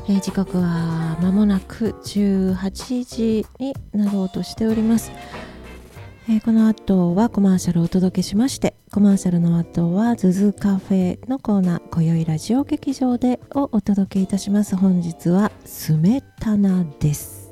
時刻は間もなく18時になろうとしております。この後はコマーシャルをお届けしまして、コマーシャルの後はズズカフェのコーナー、今宵ラジオ劇場でをお届けいたします。本日はスメタナです。